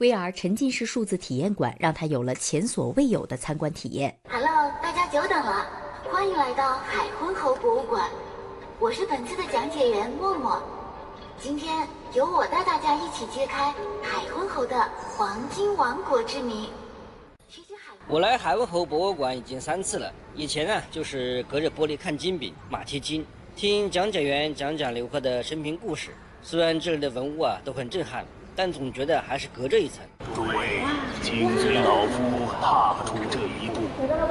VR 沉浸式数字体验馆让他有了前所未有的参观体验。 Hello， 大家久等了，欢迎来到海昏侯博物馆，我是本次的讲解员默默。今天由我带大家一起揭开海昏侯的黄金王国之谜。 我来海昏侯博物馆已经3次了，以前呢就是隔着玻璃看金饼、马蹄金，听讲解员讲游客的生平故事。虽然这里的文物都很震撼，但总觉得还是隔着一层。 诸位，请随老夫踏出这一步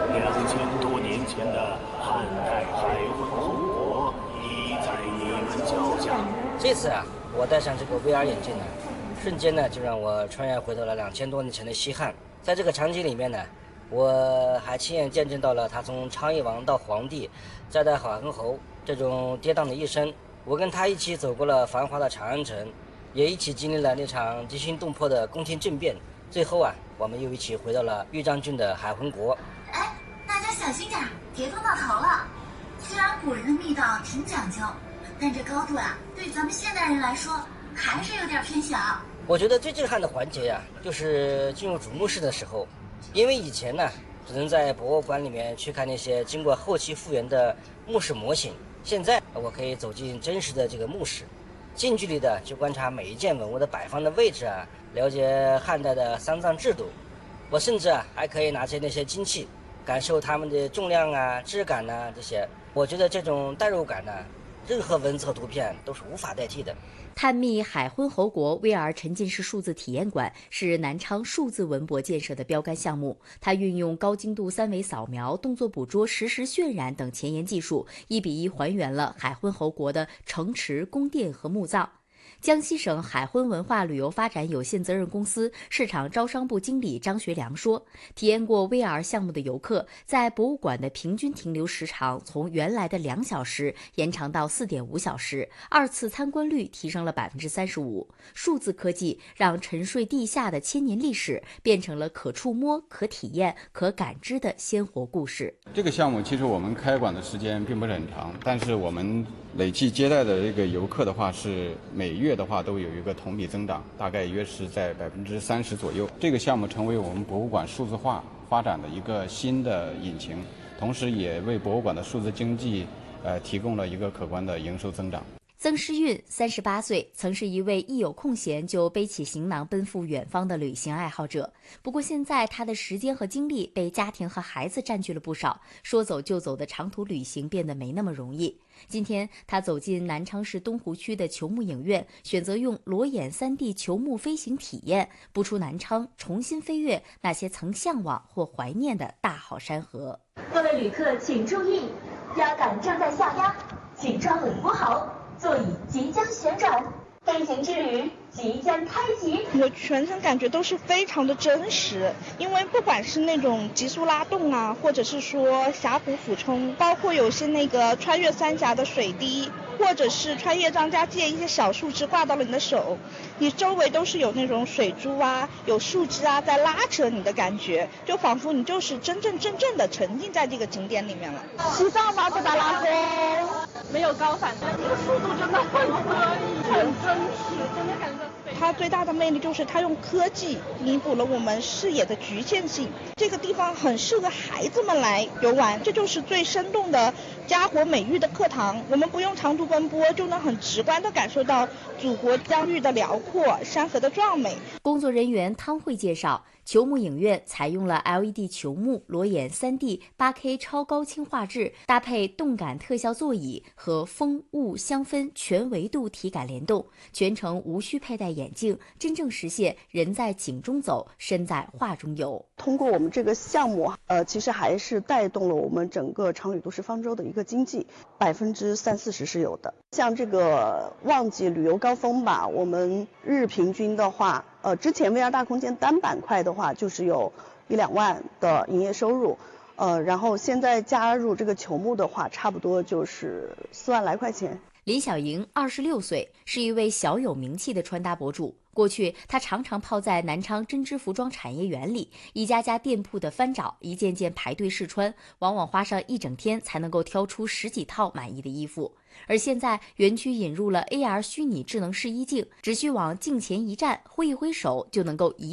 ，2000多年前的汉代海昏侯国已在你们脚下。 这次我戴上这个 VR 眼镜瞬间就让我穿越回到了2000多年前的西汉。在这个场景里面我还亲眼见证到了他从昌邑王到皇帝，再到海昏侯这种跌宕的一生。我跟他一起走过了繁华的长安城，也一起经历了那场惊心动魄的宫廷政变。最后我们又一起回到了豫章郡的海昏国。 哎，大家小心点，别碰到头了。虽然古人的密道挺讲究，但这高度对咱们现代人来说还是有点偏小。 我觉得最震撼的环节就是进入主墓室的时候，因为以前只能在博物馆里面去看那些经过后期复原的墓室模型，现在我可以走进真实的这个墓室，近距离的去观察每一件文物的摆放的位置了解汉代的丧葬制度。我甚至还可以拿起那些金器，感受它们的重量质感这些。我觉得这种代入感任何文字和图片都是无法代替的。 探秘海昏侯国 VR 沉浸式数字体验馆是南昌数字文博建设的标杆项目。它运用高精度3维扫描、动作捕捉、实时渲染等前沿技术，1比1还原了海昏侯国的城池、宫殿和墓葬。江西省海昏文化旅游发展有限责任公司市场招商部经理张学良说，体验过 VR 项目的游客在博物馆的平均停留时长从原来的2小时延长到4.5小时，2次参观率提升了35%。数字科技让沉睡地下的千年历史变成了可触摸、可体验、可感知的鲜活故事。 这个项目其实我们开馆的时间并不是很长，但是我们累计接待的这个游客的话是每月的话都有一个同比增长，大概约是在30%左右。这个项目成为我们博物馆数字化发展的一个新的引擎，同时也为博物馆的数字经济提供了一个可观的营收增长。 曾诗韵38岁，曾是一位一有空闲就背起行囊奔赴远方的旅行爱好者。不过现在他的时间和精力被家庭和孩子占据了不少，说走就走的长途旅行变得没那么容易。今天他走进南昌市东湖区的球幕影院，选择用裸眼3D 球幕飞行体验，不出南昌，重新飞越那些曾向往或怀念的大好山河。 各位旅客请注意，压杆正在下压，请抓稳扶好，座椅即将旋转，飞行之旅即将开启。 我全程感觉都是非常的真实，因为不管是那种急速拉动或者是说峡谷俯冲，包括有些那个穿越三峡的水滴，或者是穿越张家界一些小树枝挂到了你的手，你周围都是有那种水珠有树枝在拉扯你的感觉，就仿佛你就是真正的沉浸在这个景点里面了。西藏马布达拉宫没有高反，这个速度真的很可以，很真实，真的感觉。它最大的魅力就是它用科技弥补了我们视野的局限性。这个地方很适合孩子们来游玩，这就是最生动的家国美育的课堂。我们不用长途奔波，就能很直观地感受到祖国疆域的辽阔、山河的壮美。 工作人员汤慧介绍，球幕影院采用了 LED 球幕、裸眼3D 8K 超高清画质，搭配动感特效座椅和风雾香氛全维度体感联动，全程无需佩戴眼镜，真正实现人在景中走，身在画中游。 通过我们这个项目，其实还是带动了我们整个长旅都市方舟的一个经济，30-40%是有的。像这个旺季旅游高峰吧，我们日平均的话，之前 VR 大空间单板块的话，就是有1-2万的营业收入，然后现在加入这个球幕的话，差不多就是4万来块钱。 李小莹26岁，是一位小有名气的穿搭博主。过去，她常常泡在南昌针织服装产业园里，一家家店铺的翻找，一件件排队试穿，往往花上1整天才能够挑出10几套满意的衣服。而现在，园区引入了 AR 虚拟智能试衣镜，只需往镜前一站，挥一挥手就能够